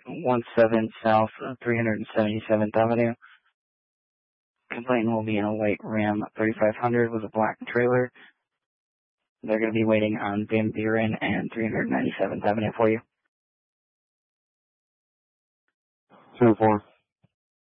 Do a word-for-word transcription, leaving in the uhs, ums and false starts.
one seven South three hundred seventy-seventh Avenue. Complainant will be in a white Ram thirty-five hundred with a black trailer. They're going to be waiting on Van Buren and three hundred ninety-seventh Avenue for you. ten four.